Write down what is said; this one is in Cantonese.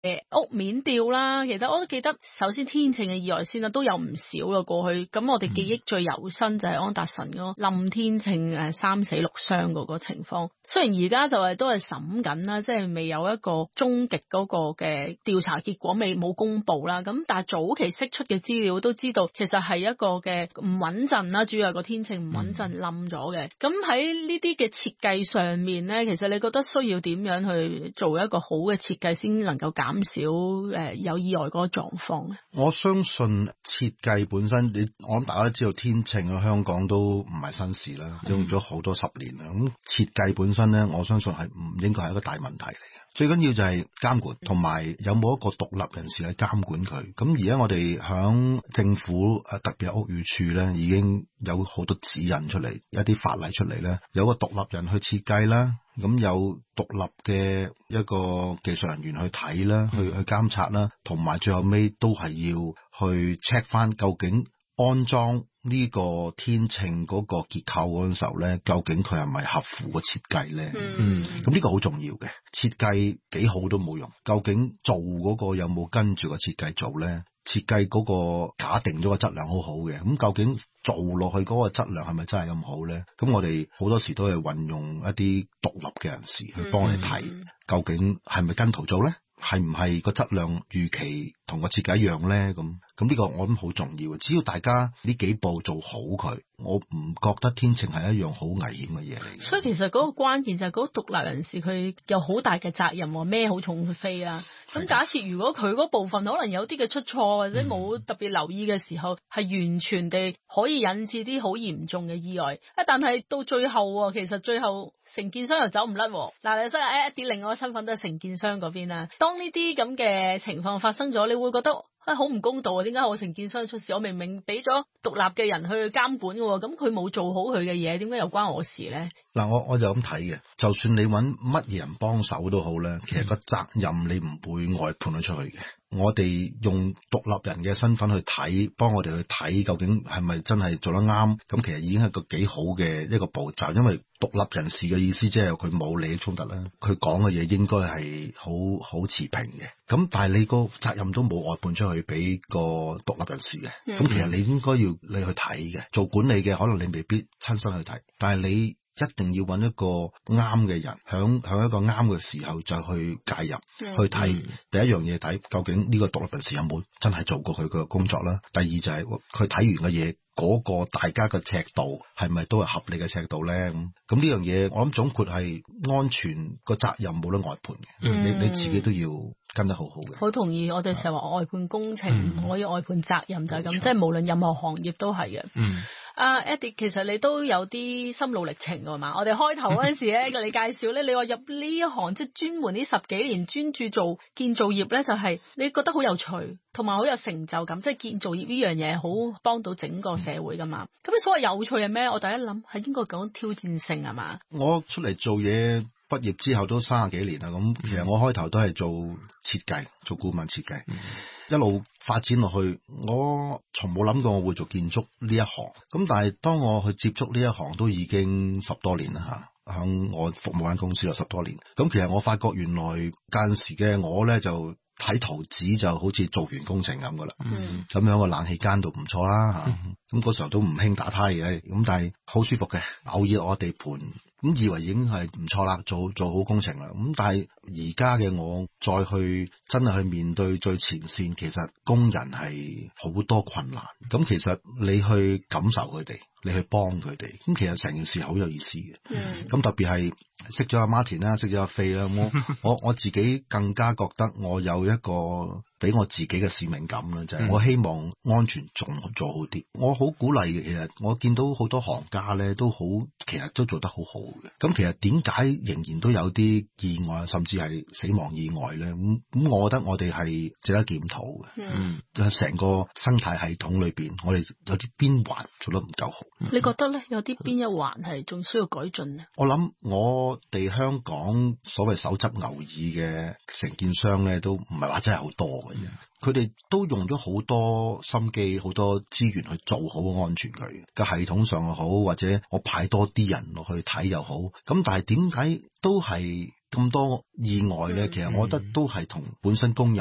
屋面吊啦，其實我都記得，首先天秤嘅意外先啦，都有唔少啦過去。咁我哋記憶最猶新就係安達臣嗰個冧天秤3死6傷嗰個情況。雖然而家就係都係審緊啦，即係未有一個終極嗰個嘅調查結果冇公布啦。咁但係早期釋出嘅資料都知道，其實係一個嘅唔穩陣啦，主要係個天秤唔穩陣冧咗嘅。咁喺呢啲嘅設計上面咧，其實你覺得需要點樣去做一個好嘅設計先能夠減少有意外嗰個狀況咧？ 我相信設計本身，我諗大家都知道天秤喺香港都唔係新事啦，用咗好多10年啦。咁設計本身咧，我相信係唔應該係一個大問題嚟嘅。最緊要就係監管，同埋有冇一個獨立人士去監管佢。咁而家我哋響政府特別係屋宇署咧，已經有好多指引出嚟，一啲法例出嚟咧，有個獨立人去設計啦，咁有獨立嘅一個技術人員去睇啦，去監察啦，同埋最後尾都係要去 check 翻究竟安裝呢個天秤嗰個結構嗰陣時候咧，究竟佢係咪合乎個設計咧？咁呢個好重要嘅，設計幾好都冇用，究竟做嗰個有冇跟住個設計做咧？設計嗰個假定咗個質量好好嘅，咁究竟做落去嗰個質量係咪真係咁好咧？咁我哋好多時都係運用一啲獨立嘅人士去幫你睇，究竟係咪跟圖做咧？係唔係個質量預期同個設計一樣咧？咁呢個我諗好重要。只要大家呢幾步做好佢，我唔覺得天秤係一樣好危險嘅嘢嚟。 所以其實嗰個關鍵就係嗰個獨立人士佢有好大嘅責任喎，孭好重嘅飛啦。咁假設如果佢嗰部分可能有啲嘅出錯或者冇特別留意嘅時候，係完全地可以引致啲好嚴重嘅意外。但係到最後其實最後承建商又走唔甩。嗱，所以Eddie另外個身份都係承建商嗰邊啦。當呢啲咁嘅情況發生咗，你會覺得好唔公道啊！點解我承建商出事？我明明俾咗獨立嘅人去監管嘅，咁佢冇做好佢嘅嘢，點解又關我事咧？ 嗱，我就咁睇嘅，就算你揾乜嘢人幫手都好咧，其實個責任你唔會外判咗出去嘅。我哋用獨立人嘅身份去睇，幫我哋去睇究竟係咪真係做得啱，咁其實已經係個幾好嘅一個步驟。因為獨立人士嘅意思即係佢冇利益衝突啦，佢講嘅嘢應該係好持平嘅。咁但係你個責任都冇外判出去俾個獨立人士嘅，咁其實你應該要你去睇嘅。做管理嘅可能你未必親身去睇，但係你一定要揾一個啱嘅人，響一個啱嘅時候就去介入，去睇第一樣嘢，睇究竟呢個獨立人士有冇真係做過佢嘅工作啦。第二就係佢睇完嘅嘢，嗰個大家嘅尺度係咪都係合理嘅尺度咧？咁呢樣嘢我諗總括係安全個責任冇得外判嘅，你自己都要跟得好好嘅。 好同意，我哋成日話外判工程唔可以外判責任，就係咁，即係無論任何行業都係嘅。Eddie， 其實你都有啲心路歷程㗎嘛？我哋開頭嗰陣時咧，你介紹咧，你話入呢一行即係專門呢10幾年專注做建造業咧，就係你覺得好有趣，同埋好有成就感，即係建造業呢樣嘢好幫到整個社會噶嘛。咁你所謂有趣係咩？我第一諗係應該講挑戰性係嘛？ 我出嚟做嘢畢業之後都30幾年啦，咁其實我開頭都係做設計，做顧問設計，一路發展落去，我從冇諗過我會做建築呢一行。咁但係當我去接觸呢一行都已經10多年啦嚇，響我服務間公司有10多年。咁其實我發覺原來間時嘅我咧就睇圖紙就好似做完工程咁噶啦，咁樣個冷氣間度唔錯啦嚇。咁嗰時候都唔興打呔嘅，咁但係好舒服嘅，偶爾我地盤。咁以為已經係唔錯啦，做好工程啦。咁但係而家嘅我再去真係去面對最前線，其實工人係好多困難。咁其實你去感受佢哋，你去幫佢哋，咁其實成件事好有意思嘅。咁特別係識咗阿 Martin 啦，識咗阿飛啦，我自己更加覺得我有一個俾我自己嘅使命感啦，就係我希望安全仲做好啲。我好鼓勵嘅，其實我見到好多行家咧都好，其實都做得好好嘅。咁其實點解仍然都有啲意外，甚至係死亡意外咧？咁我覺得我哋係值得檢討嘅。就係成個生態系統裏邊，我哋有啲邊環做得唔夠好。 你覺得咧？有啲邊一環係仲需要改進呢？ 我諗我哋香港所謂手執牛耳嘅承建商咧，都唔係話真係好多嘅。佢哋都用咗好多心機、好多資源去做好安全佢嘅系統上又好，或者我派多啲人落去睇又好。咁但係點解都係咁多意外咧，其實我覺得都係同本身工人